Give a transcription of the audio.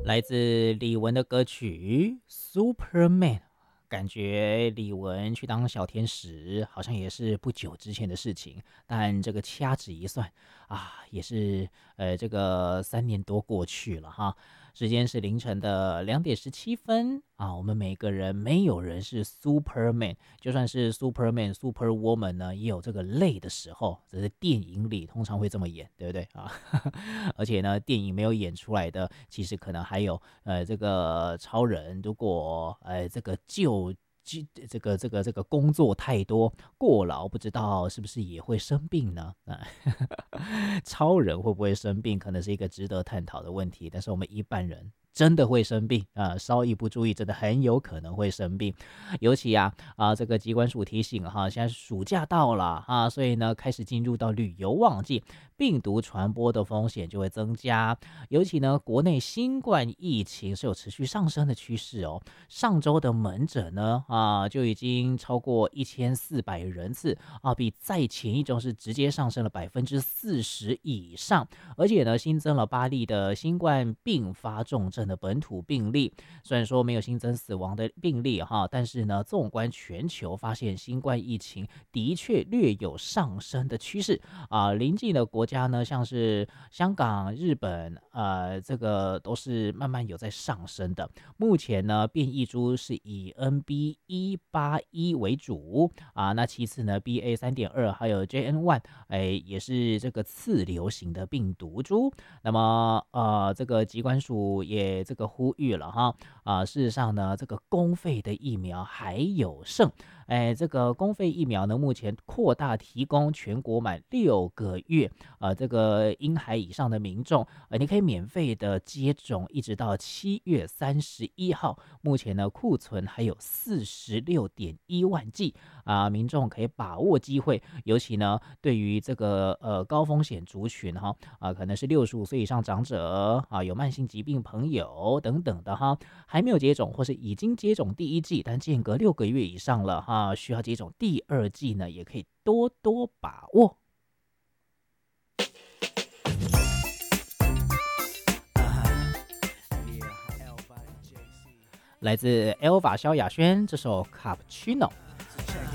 来自李玟的歌曲《Superman》，感觉李玟去当小天使好像也是不久之前的事情，但这个掐指一算啊，也是这个3年多过去了哈。时间是凌晨的2点17分啊，我们每个人没有人是 Superman，就算是 Superman、Superwoman 呢，也有这个累的时候，这是电影里通常会这么演，对不对啊？而且呢，电影没有演出来的，其实可能还有这个超人，如果这个这个工作太多过劳，不知道是不是也会生病呢？超人会不会生病，可能是一个值得探讨的问题。但是我们一般人真的会生病啊，稍一不注意，真的很有可能会生病。尤其这个疾管署提醒哈，现在暑假到了啊，所以呢，开始进入到旅游旺季，病毒传播的风险就会增加。尤其呢，国内新冠疫情是有持续上升的趋势哦。上周的门诊呢就已经超过1400人次啊，比在前一周是直接上升了40%以上。而且呢，新增了8例的新冠并发重症的本土病例。虽然说没有新增死亡的病例哈，但是呢，纵观全球，发现新冠疫情的确略有上升的趋势啊。邻近的国家呢，像是香港、日本，这个都是慢慢有在上升的。目前呢，变异株是以 NB181为主啊，那其次呢，BA3.2还有 JN1，也是这个次流行的病毒株。那么这个疾管署也这个呼吁了哈事实上呢，这个公费的疫苗还有剩。这个公费疫苗呢，目前扩大提供全国满6个月，这个婴孩以上的民众，你可以免费的接种，一直到7月31号。目前呢，库存还有46.1万剂民众可以把握机会，尤其呢，对于这个高风险族群哈可能是65岁以上长者有慢性疾病朋友等等的哈，还没有接种或是已经接种第1剂，但间隔6个月以上了哈，需要接种第2剂呢，也可以多多把握。来自 Elva 萧亚轩这首《Cappuccino》。